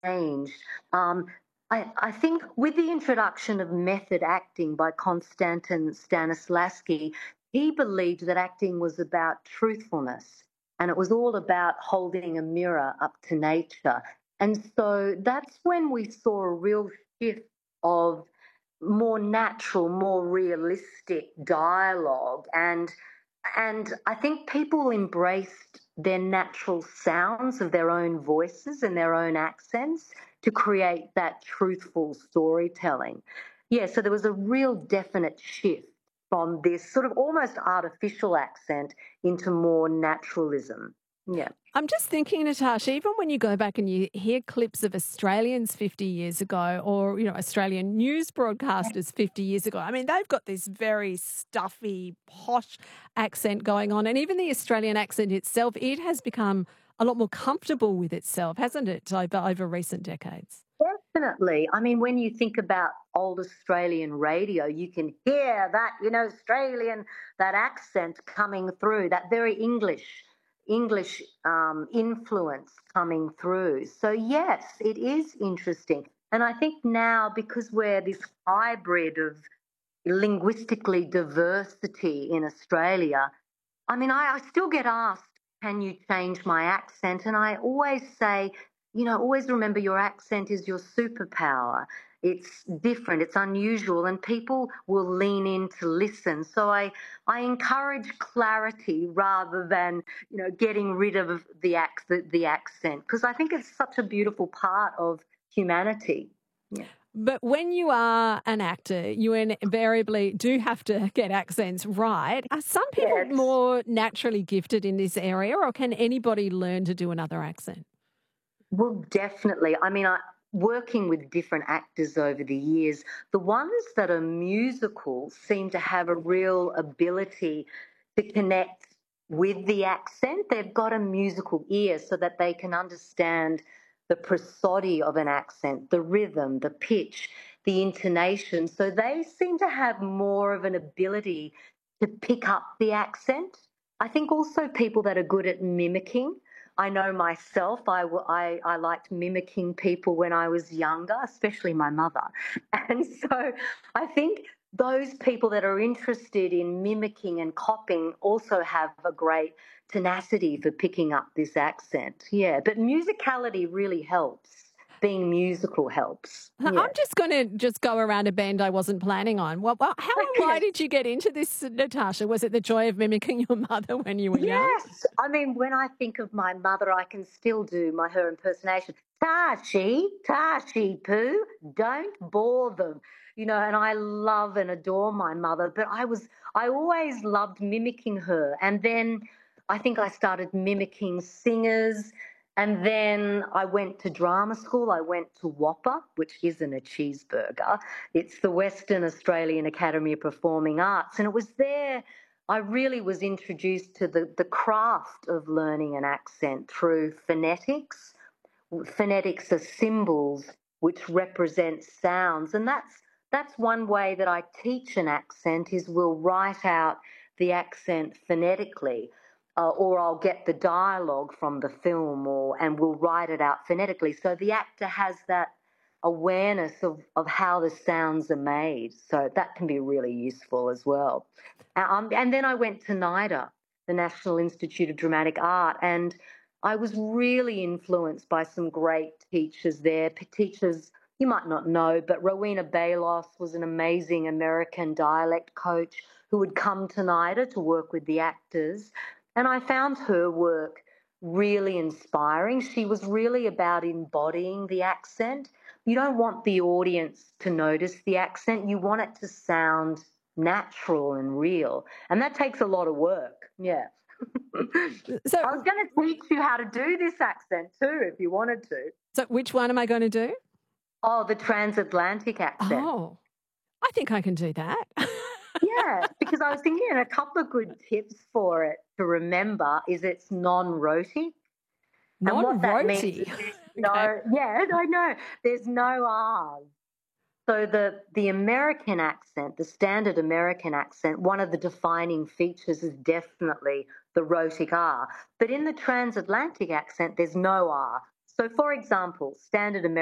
changed. Um, I think with the introduction of method acting by Konstantin Stanislavski, he believed that acting was about truthfulness and it was all about holding a mirror up to nature. And so that's when we saw a real shift of more natural, more realistic dialogue. And I think people embraced their natural sounds of their own voices and their own accents to create that truthful storytelling. Yeah, so there was a real definite shift from this sort of almost artificial accent into more naturalism. Yeah. I'm just thinking, Natasha, even when you go back and you hear clips of Australians 50 years ago or, Australian news broadcasters 50 years ago, I mean, they've got this very stuffy, posh accent going on. And even the Australian accent itself, it has become a lot more comfortable with itself, hasn't it, over recent decades? Definitely. I mean, when you think about old Australian radio, you can hear that, Australian, that accent coming through, that very English influence coming through. So, yes, it is interesting. And I think now, because we're this hybrid of linguistically diversity in Australia, I mean, I still get asked, can you change my accent? And I always say, always remember your accent is your superpower. It's different, it's unusual, and people will lean in to listen. So I encourage clarity rather than, getting rid of the accent, because I think it's such a beautiful part of humanity. Yeah. But when you are an actor, you invariably do have to get accents right. Are some people more naturally gifted in this area, or can anybody learn to do another accent? Well, definitely. I mean, working with different actors over the years, the ones that are musical seem to have a real ability to connect with the accent. They've got a musical ear so that they can understand the prosody of an accent, the rhythm, the pitch, the intonation. So they seem to have more of an ability to pick up the accent. I think also people that are good at mimicking. I know myself, I liked mimicking people when I was younger, especially my mother. And so I think those people that are interested in mimicking and copying also have a great tenacity for picking up this accent. Yeah, but musicality really helps. Being musical helps. Yeah. I'm just going to go around a bend I wasn't planning on. How and why did you get into this, Natasha? Was it the joy of mimicking your mother when you were young? Yes. I mean, when I think of my mother, I can still do her impersonation. Tashi, Poo, don't bore them. And I love and adore my mother, but I always loved mimicking her. And then I think I started mimicking singers. And then I went to drama school. I went to WAAPA, which isn't a cheeseburger. It's the Western Australian Academy of Performing Arts. And it was there I really was introduced to the craft of learning an accent through phonetics. Phonetics are symbols which represent sounds. And that's one way that I teach an accent is we'll write out the accent phonetically. Or I'll get the dialogue from the film and we'll write it out phonetically. So the actor has that awareness of how the sounds are made. So that can be really useful as well. And then I went to NIDA, the National Institute of Dramatic Art, and I was really influenced by some great teachers there. Teachers you might not know, but Rowena Balos was an amazing American dialect coach who would come to NIDA to work with the actors. And I found her work really inspiring. She was really about embodying the accent. You don't want the audience to notice the accent. You want it to sound natural and real. And that takes a lot of work. Yeah. So I was going to teach you how to do this accent too, if you wanted to. So which one am I going to do? Oh, the transatlantic accent. Oh, I think I can do that. Yeah, because I was thinking a couple of good tips for it to remember is it's non-rhotic. Non-rhotic? And what that means is I know. There's no R's. So the American accent, the standard American accent, one of the defining features is definitely the rhotic R. But in the transatlantic accent, there's no R. So, for example, standard American